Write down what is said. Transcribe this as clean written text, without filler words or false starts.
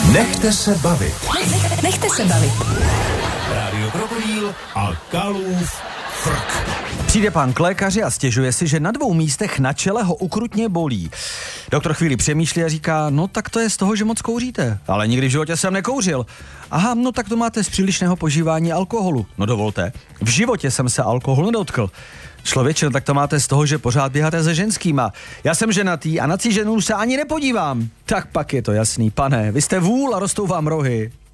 Nechte se bavit. Nechte se bavit. Rádio Krokodýl a Kalův frk. Přijde pán k lékaři a stěžuje si, že na 2 místech na čele ho ukrutně bolí. Doktor chvíli přemýšlí a říká, no tak to je z toho, že moc kouříte. Ale nikdy v životě jsem nekouřil. Aha, no tak to máte z přílišného požívání alkoholu. No dovolte, v životě jsem se alkoholu nedotkl. Člověče, no tak to máte z toho, že pořád běháte se ženskýma. Já jsem ženatý a na cíženou se ani nepodívám. Tak pak je to jasný, pane, vy jste vůl a rostou vám rohy.